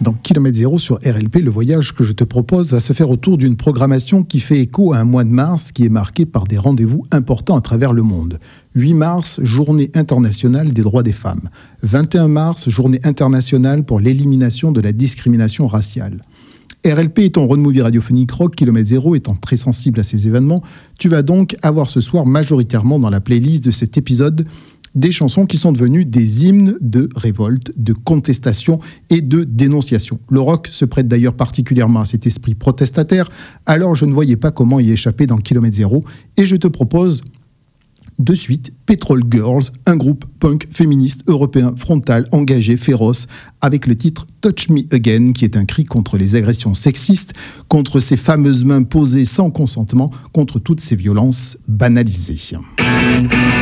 Dans Kilomètre Zéro sur RLP, le voyage que je te propose va se faire autour d'une programmation qui fait écho à un mois de mars qui est marqué par des rendez-vous importants à travers le monde. 8 mars, Journée internationale des droits des femmes. 21 mars, Journée internationale pour l'élimination de la discrimination raciale. RLP est ton road movie radiophonique rock, Kilomètre Zéro étant très sensible à ces événements. Tu vas donc avoir ce soir majoritairement dans la playlist de cet épisode des chansons qui sont devenues des hymnes de révolte, de contestation et de dénonciation. Le rock se prête d'ailleurs particulièrement à cet esprit protestataire, alors je ne voyais pas comment y échapper dans Kilomètre Zéro, et je te propose de suite Petrol Girls, un groupe punk féministe européen frontal, engagé, féroce, avec le titre Touch Me Again, qui est un cri contre les agressions sexistes, contre ces fameuses mains posées sans consentement, contre toutes ces violences banalisées.